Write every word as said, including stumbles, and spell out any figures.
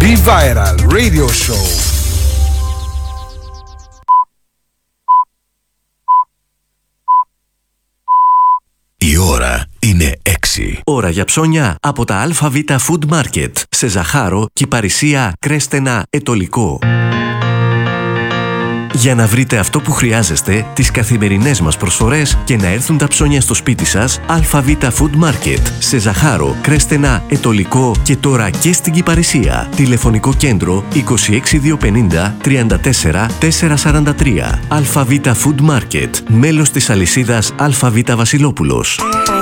Be Viral Radio Show. Η ώρα είναι έξι. Ώρα για ψώνια από τα ΑΒ Food Market σε Ζαχάρο, Κυπαρισία, Κρέστενα, Ετωλικό. Για να βρείτε αυτό που χρειάζεστε, τις καθημερινές μας προσφορές και να έρθουν τα ψώνια στο σπίτι σας, ΑΒ Food Market σε Ζαχάρο, Κρέστενα, Ετωλικό και τώρα και στην Κυπαρισία. Τηλεφωνικό κέντρο είκοσι έξι διακόσια πενήντα τριάντα τέσσερα τετρακόσια σαράντα τρία. ΑΒ Food Market, μέλος της αλυσίδας ΑΒ Βασιλόπουλος.